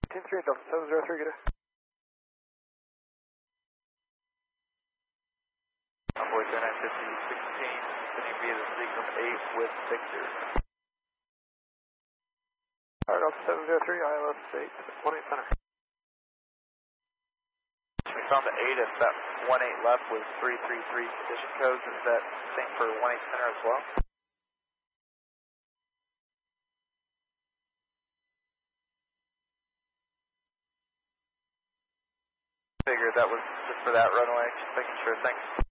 Team 3, Delta 703, good day. Envoy 2950, 16, sending via the signal 8 with Victor. Alright, Delta 703, ILS 8, 18 center. We found the 8 at that 18 left with 333 condition codes. Is that same for 18 center as well? Figured that was just for that runway, just making sure. Thanks.